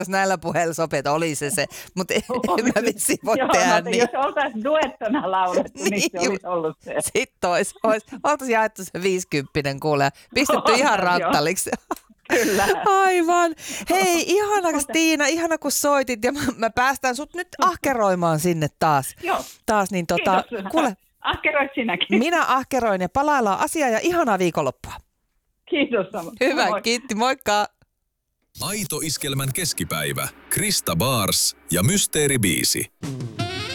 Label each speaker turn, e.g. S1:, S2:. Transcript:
S1: jos näillä puheilla sopii, että oli se. Mutta en mä vissiin voi
S2: Joo,
S1: tehdä niin.
S2: Jos oltaisiin duettona laulettu, niin se olisi ollut se.
S1: Sitten oltaisiin jaettu se 50 kuule ja pistetty ihan ranttaliksi.
S2: Kyllä.
S1: Aivan. Hei, ihana Tiina, ihana kun soitit ja mä päästän sut nyt ahkeroimaan sinne taas.
S2: Joo.
S1: Taas niin
S2: Kiitos.
S1: kuule,
S2: ahkeroit sinäkin.
S1: minä ahkeroin ja palaillaan asiaa ja ihanaa viikonloppua.
S2: Kiitos.
S1: Hyvä,
S2: Moi.
S1: kiitti, moikka.
S3: Aito Iskelmän keskipäivä. Krista Baars ja Mysteeribiisi.